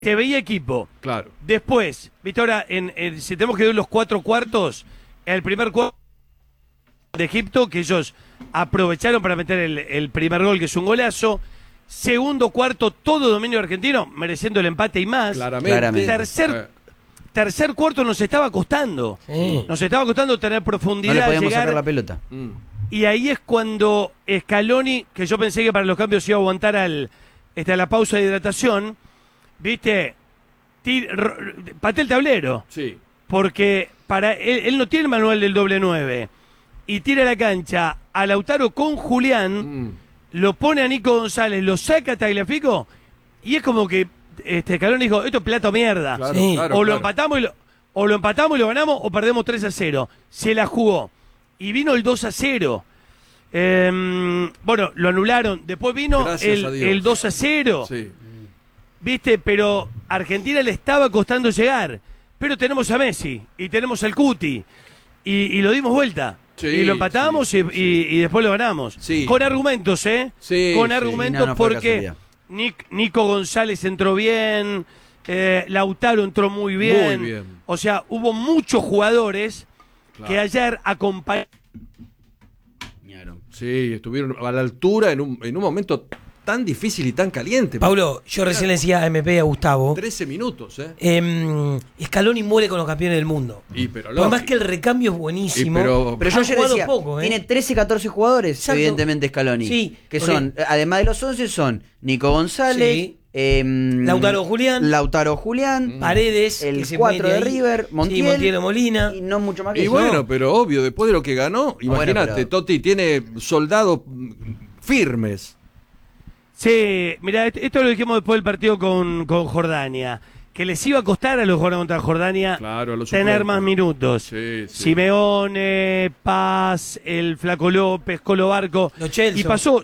te veía equipo. Claro. Después, viste ahora, si tenemos que ver los 4 cuartos, el primer cuarto de Egipto, que ellos aprovecharon para meter el primer gol, que es un golazo. Segundo cuarto, todo dominio argentino, mereciendo el empate y más. Claramente. Tercer cuarto nos estaba costando. Sí. Nos estaba costando tener profundidad, No le podíamos llegar. sacar la pelota. Y ahí es cuando Scaloni, que yo pensé que para los cambios iba a aguantar a la pausa de hidratación, viste, patea el tablero. Sí. Porque para él no tiene el manual del doble 9. Y tira a la cancha a Lautaro con Julián, lo pone a Nico González, lo saca a Tagliafico, y es como que Scaloni dijo, esto es plata o mierda. Claro, Sí. claro, o lo claro. empatamos y lo ganamos, o perdemos 3-0. Se la jugó. Y vino el 2-0. Bueno, lo anularon. Después vino Gracias a Dios. el 2-0. Sí. ¿Viste? Pero a Argentina le estaba costando llegar. Pero tenemos a Messi y tenemos al Cuti. Y lo dimos vuelta. Sí, y lo empatamos sí, y después lo ganamos. Sí. Con argumentos, ¿eh? Sí, Con sí. argumentos No fue porque casualidad. Nico González entró bien, Lautaro entró muy bien. Muy bien. O sea, hubo muchos jugadores Claro. que ayer acompañaron. Sí, estuvieron a la altura en un momento tan difícil y tan caliente. Paulo, yo recién le decía a MP y a Gustavo, 13 minutos, ¿eh? Scaloni muere con los campeones del mundo. Pero Por más lógico. que el recambio es buenísimo. Pero yo han ayer jugado decía, poco, ¿eh? tiene 13, 14 jugadores, Exacto. evidentemente Scaloni. Sí, que porque- son, además de los 11, son Nico González, Sí. Lautaro Julián, Paredes, el que se 4 mete de ahí. River, Sí, Montiel, Montiel o Molina. y no mucho más que Y eso. bueno, No. pero obvio, después de lo que ganó, imagínate, pero- Totti tiene soldados firmes. Sí, mira, esto lo dijimos después del partido con Jordania. Que les iba a costar a los jugadores contra Jordania Claro, a los tener suplentes. más minutos. Sí, sí. Simeone, Paz, el Flaco López, Colo Barco. Lo Celso. Y pasó,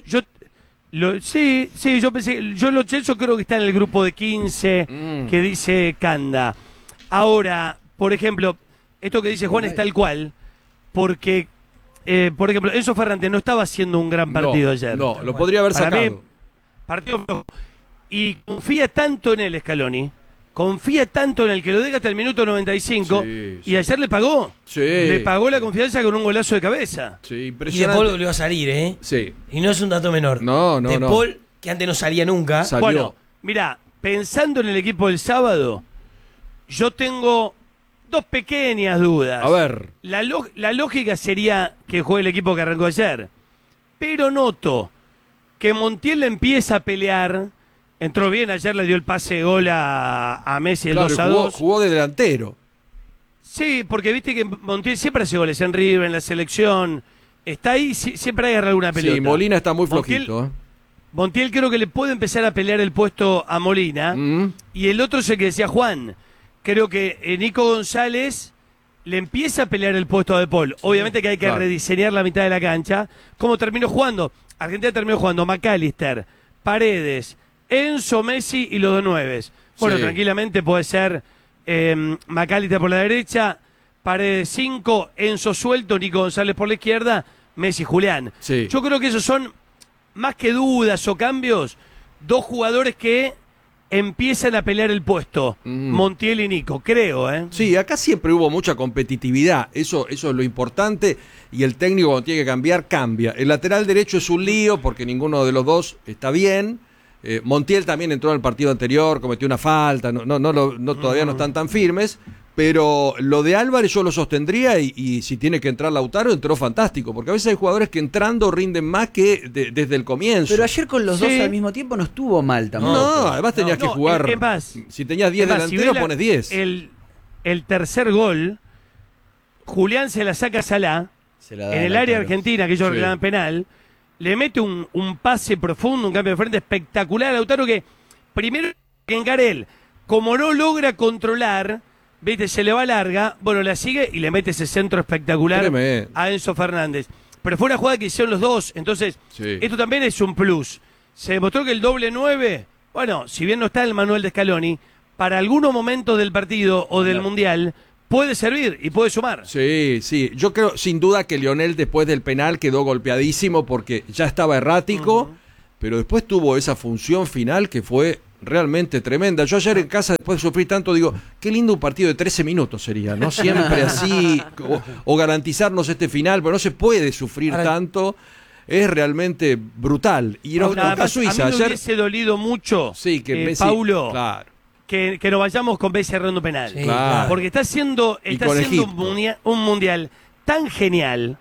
sí, yo pensé, Lo Celso creo que está en el grupo de 15 que dice Canda. Ahora, por ejemplo, esto que dice Juan es tal cual, porque, por ejemplo, Enzo Ferrante no estaba haciendo un gran partido ayer. No, lo podría haber Para sacado. mí, partido flojo. Y confía tanto en él, Scaloni. Confía tanto en el que lo deja hasta el minuto 95. Sí, Y ayer le pagó. Sí. Le pagó la confianza con un golazo de cabeza. Sí, Y De impresionante. Paul volvió a salir, ¿eh? Sí. Y no es un dato menor. No, De no. Paul, que antes no salía nunca. Salió. Bueno, mira, pensando en el equipo del sábado, yo tengo dos pequeñas dudas. A ver. La lógica sería que juegue el equipo que arrancó ayer. Pero noto que Montiel empieza a pelear. Entró bien, ayer le dio el pase de gol a Messi, el Claro, 2-2. jugó de delantero. Sí, porque viste que Montiel siempre hace goles en River, en la selección. Está ahí, siempre agarra alguna pelota. Sí, Molina está muy Montiel- flojito. ¿eh? Montiel creo que le puede empezar a pelear el puesto a Molina. Y el otro es el que decía Juan. Creo que Nico González le empieza a pelear el puesto a De Paul. Obviamente que hay que Claro. rediseñar la mitad de la cancha. ¿Cómo terminó jugando? Argentina terminó jugando McAllister, Paredes, Enzo, Messi y los dos nueves. Bueno, Sí. tranquilamente puede ser McAllister por la derecha, Paredes 5, Enzo suelto, Nico González por la izquierda, Messi, Julián. Sí. Yo creo que esos son, más que dudas o cambios, dos jugadores que empiezan a pelear el puesto. Montiel y Nico, creo, ¿eh? Sí, acá siempre hubo mucha competitividad, eso es lo importante, y el técnico cuando tiene que cambiar, cambia. El lateral derecho es un lío porque ninguno de los dos está bien. Montiel también entró en el partido anterior, cometió una falta, todavía no están tan firmes, pero lo de Álvarez yo lo sostendría y si tiene que entrar Lautaro, entró fantástico, porque a veces hay jugadores que entrando rinden más que desde el comienzo. Pero ayer con los dos Sí. al mismo tiempo no estuvo mal tampoco. No, además tenías que jugar. Es más, si tenías 10 es más, si delanteros, ves pones 10. El tercer gol, Julián se la saca a Salah Se la da en el Lautaro. área argentina, que ellos Sí. reclaman penal. Le mete un pase profundo, un cambio de frente espectacular a Lautaro, que primero que en Garel, como no logra controlar, viste, se le va larga, bueno, la sigue y le mete ese centro espectacular Tremendo. a Enzo Fernández. Pero fue una jugada que hicieron los dos, entonces Sí. esto también es un plus. Se demostró que el doble 9, bueno, si bien no está en el manual de Scaloni, para algunos momentos del partido o del Mundial puede servir y puede sumar. Sí, sí. Yo creo, sin duda, que Lionel después del penal quedó golpeadísimo porque ya estaba errático, pero después tuvo esa función final que fue realmente tremenda. Yo ayer en casa, después de sufrir tanto, digo, qué lindo un partido de 13 minutos sería, ¿no? Siempre así, o garantizarnos este final, pero no se puede sufrir Ahora, tanto. Es realmente brutal. Y nos Nada toca más, Suiza. a mí me Ayer, hubiese dolido mucho, sí, que Messi, Paulo, claro. que nos vayamos con Messi errando penal. Sí, Claro. Porque está haciendo Y con un Egipto. un mundial tan genial,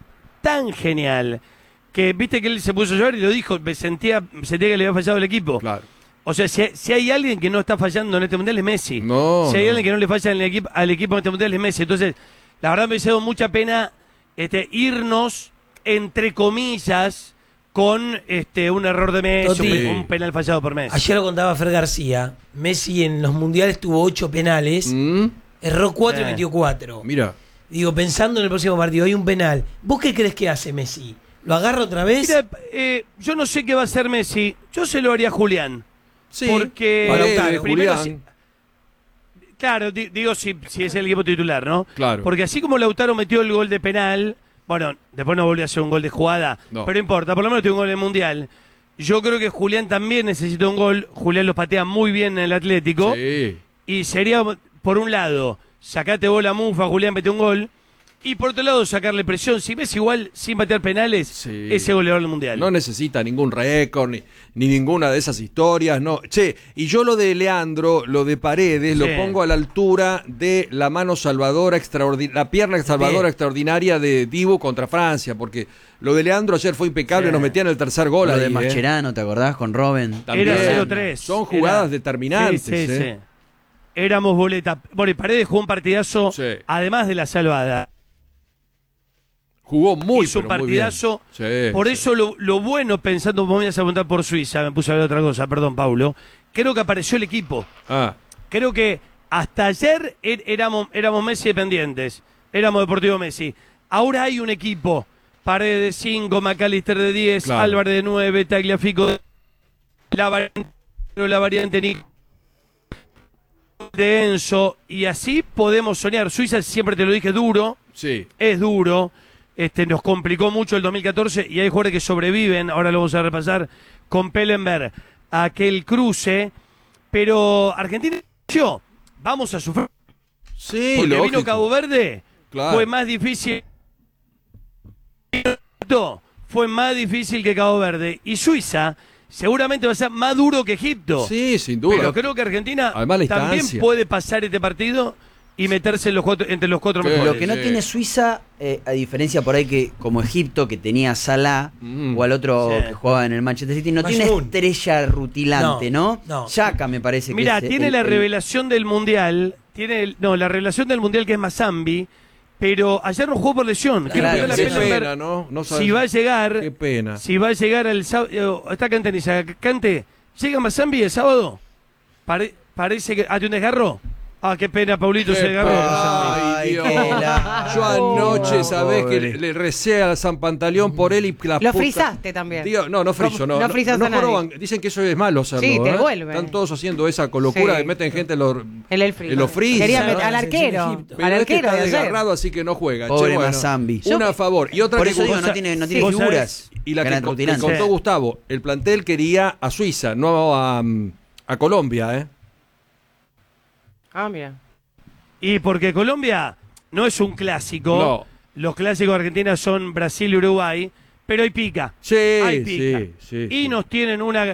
que viste que él se puso a llorar y lo dijo, me sentía que le había fallado el equipo. Claro. O sea, si hay alguien que no está fallando en este mundial es Messi. No, Si hay no. alguien que no le falla al equipo en este mundial es Messi. Entonces, la verdad me hizo mucha pena irnos, entre comillas, con un error de Messi, Toti. un penal fallado por Messi. Ayer lo contaba Fer García. Messi en los mundiales tuvo 8 penales, erró 4 y metió 4. Mira. Digo, pensando en el próximo partido, hay un penal. ¿Vos qué crees que hace Messi? ¿Lo agarra otra vez? Mira, yo no sé qué va a hacer Messi. Yo se lo haría a Julián. Sí. Porque Paredes, primero, Julián. claro, digo si es el equipo titular, ¿no? Claro. Porque así como Lautaro metió el gol de penal, bueno, después no volvió a hacer un gol de jugada, No. pero no importa, por lo menos tiene un gol en el Mundial. Yo creo que Julián también necesita un gol. Julián lo patea muy bien en el Atlético. Sí. Y sería, por un lado, sacate bola Mufa, Julián mete un gol. Y por otro lado, sacarle presión. Si ves igual, sin patear penales, Sí. ese goleador del Mundial. No necesita ningún récord ni ninguna de esas historias, no. Che, y yo lo de Leandro, lo de Paredes, lo Sí. pongo a la altura de la mano salvadora la pierna salvadora Bien. extraordinaria de Dibu contra Francia, porque lo de Leandro ayer fue impecable, Sí. nos metían el tercer gol Lo de ahí, Mascherano, ¿te acordás? Con Robben. También. Era 0-3. Son jugadas Era- determinantes. Sí, sí, sí. Éramos boleta. Bueno, y Paredes jugó un partidazo, Sí. además de la salvada. Jugó muy, Hizo un pero muy bien. partidazo. Sí, Por sí. eso lo bueno, pensando, vos me ibas a preguntar por Suiza, me puse a ver otra cosa, perdón, Paulo. Creo que apareció el equipo. Ah, Creo que hasta ayer éramos Messi dependientes. Éramos Deportivo Messi. Ahora hay un equipo. Paredes de 5, McAllister de 10, Claro. Álvarez de 9, Tagliafico de la variante Nick de Enzo. Y así podemos soñar. Suiza, siempre te lo dije, duro. sí. Es duro. Nos complicó mucho el 2014 y hay jugadores que sobreviven. Ahora lo vamos a repasar con Pellenberg. Aquel cruce. Pero Argentina, vamos a sufrir. Sí, Porque lógico. vino Cabo Verde. Claro. Fue más difícil. Fue más difícil que Cabo Verde. Y Suiza seguramente va a ser más duro que Egipto. Sí, sin duda. Pero creo que Argentina Además, la también instancia. puede pasar este partido y meterse entre los cuatro Sí. mejores. Lo que no Sí. tiene Suiza, a diferencia por ahí que como Egipto, que tenía a Salah, o al otro Sí. que jugaba en el Manchester City, no tiene Majmoun. estrella rutilante, ¿no? No. Xhaka me parece que Mira, es tiene la revelación del Mundial, la revelación del Mundial que es Mazambi, pero ayer no jugó por lesión. Creo Claro, que ahora Qué Pellenberg, pena, ¿no? No sabes- si va a llegar, Qué pena. si va a llegar el sábado, está Cante en esa, Cante, ¿llega Mazambi el sábado? Parece que, ¿tiene un desgarro? Qué pena, Paulito, Qué se desgarró. pena. Mazambi. Ay, Dios. qué la- Yo anoche, No, ¿sabés? Que pobre. le recé a San Pantaleón por él y la Lo puta- frizaste también. Digo, no friso, ¿Cómo? no. No frizaste a nadie. joroban. Dicen que eso es malo hacerlo. Sí, te ¿eh? vuelve. Están todos haciendo esa locura Sí. de meten gente en los El los freezer. Quería ¿no? meter al La selección arquero. de Egipto. Pero Al este arquero está de ayer. desgarrado, así que no juega. Pobre Che, bueno, Mazambi. Una a favor. Y otra Por que eso digo, vos- no tiene vos figuras. y la que, Gran que rutilante. contó Sí. Gustavo, el plantel quería a Suiza, no a Colombia, ¿eh? Mira. Y porque Colombia no es un clásico. No. Los clásicos de Argentina son Brasil y Uruguay, pero hay pica. Sí, Hay pica. sí. Y nos tienen una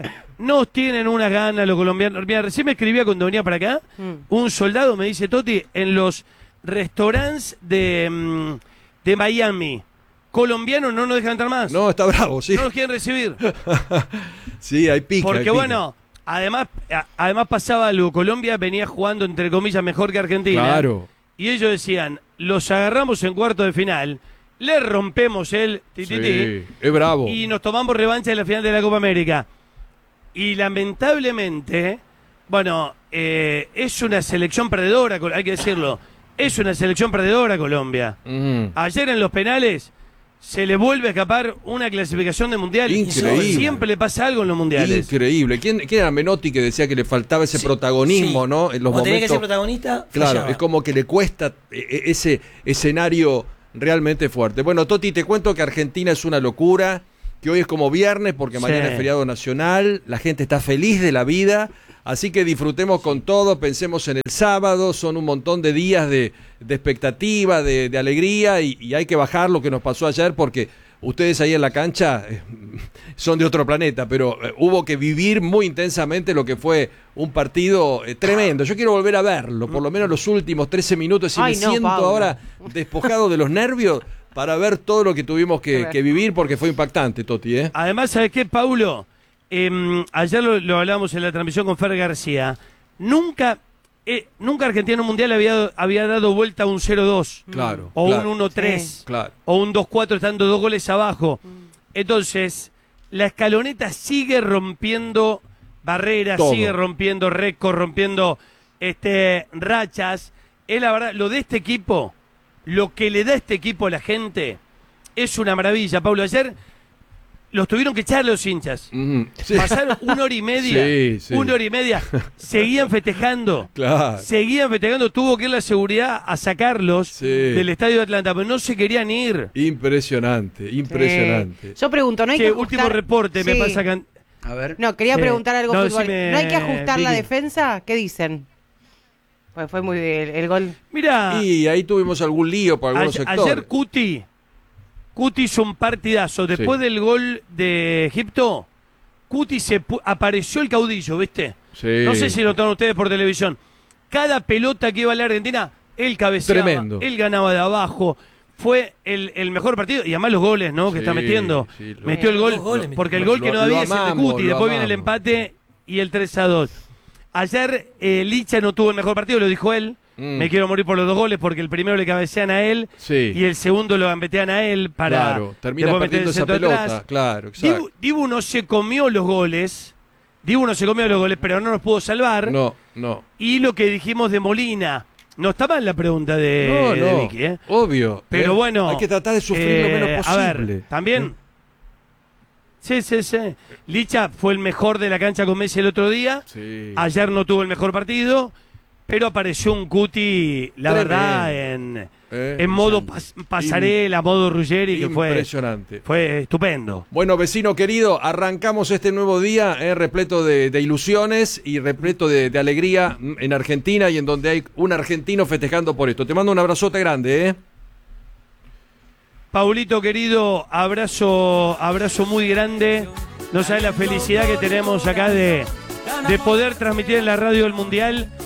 gana los colombianos. Mira, recién me escribía cuando venía para acá, un soldado me dice, Toti, en los restaurantes de Miami, colombianos no nos dejan entrar más. No, está bravo, sí. No nos quieren recibir. Sí, hay pica. hay Porque pica. bueno, además pasaba algo. Colombia venía jugando, entre comillas, mejor que Argentina. Claro. Y ellos decían, los agarramos en cuarto de final, le rompemos el Sí, tititi es bravo. y nos tomamos revancha en la final de la Copa América. Y lamentablemente, bueno, es una selección perdedora, hay que decirlo. Es una selección perdedora Colombia. Ayer en los penales se le vuelve a escapar una clasificación de mundial. Increíble. Y siempre le pasa algo en los mundiales. Increíble. ¿Quién era Menotti que decía que le faltaba ese Sí, protagonismo, sí. ¿no? En los Cuando tenía que momentos. ser protagonista, Claro, fallaba. es como que le cuesta ese escenario realmente fuerte. Bueno, Toti, te cuento que Argentina es una locura, que hoy es como viernes porque Sí. mañana es feriado nacional, la gente está feliz de la vida, Así que disfrutemos con todo, pensemos en el sábado, son un montón de días de expectativa, de alegría y hay que bajar lo que nos pasó ayer porque ustedes ahí en la cancha son de otro planeta, pero hubo que vivir muy intensamente lo que fue un partido tremendo. Yo quiero volver a verlo, por lo menos los últimos 13 minutos, y me siento ahora despojado de los nervios para ver todo lo que tuvimos que vivir, porque fue impactante, Toti. Además, ¿sabes qué, Paulo? Ayer lo hablábamos en la transmisión con Fer García. Nunca Argentina en un Mundial había dado vuelta a un 0-2. Claro. O un 1-3. Sí. Claro. O un 2-4 estando 2 goles abajo. Entonces, la escaloneta sigue rompiendo barreras, todo. sigue rompiendo récords, rompiendo rachas. Es la verdad, lo de este equipo, lo que le da este equipo a la gente, es una maravilla. Pablo, ayer los tuvieron que echar los hinchas. Sí. Pasaron 1 hora y media. Sí. 1 hora y media. Seguían festejando. Claro. Seguían festejando. Tuvo que ir la seguridad a sacarlos del estadio de Atlanta, pero no se querían ir. Impresionante. Yo pregunto, ¿no hay que ajustar? Último reporte, me pasa que... A ver. No, quería preguntar algo fútbol. Decime, ¿No hay que ajustar la Vicky. defensa? ¿Qué dicen? Pues fue muy el gol. Mira, Y ahí tuvimos algún lío por algunos sectores. ayer Cuti hizo un partidazo. Después del gol de Egipto, Cuti apareció el caudillo, ¿viste? Sí. No sé si lo notaron ustedes por televisión. Cada pelota que iba a la Argentina, él cabeceaba, Tremendo. él ganaba de abajo. Fue el mejor partido. Y además los goles, ¿no? Que está metiendo. Sí, Metió el gol. Dos goles Porque el metió. gol que no Lo había es el de amamos, Cuti. lo Después viene el amamos. empate y el 3-2. Ayer Licha no tuvo el mejor partido, lo dijo él. Me quiero morir por los 2 goles porque el primero le cabecean a él Sí. y el segundo lo gambetean a él para Claro, termina después meter perdiendo el esa centro pelota. atrás. Claro, exacto. Dibu no se comió los goles. Pero no nos pudo salvar. No. Y lo que dijimos de Molina. No está mal la pregunta de Vicky, ¿eh? Obvio. Pero bueno. Hay que tratar de sufrir lo menos posible. A ver, también. Sí. Licha fue el mejor de la cancha con Messi el otro día. Sí. Ayer no tuvo el mejor partido, pero apareció un Cuti, la Tremendo. verdad, en modo pasarela, modo Ruggeri, que Impresionante. fue estupendo. Bueno, vecino querido, arrancamos este nuevo día repleto de ilusiones y repleto de alegría en Argentina y en donde hay un argentino festejando por esto. Te mando un abrazote grande, Paulito querido, abrazo muy grande. No sabes la felicidad que tenemos acá de poder transmitir en la radio del Mundial.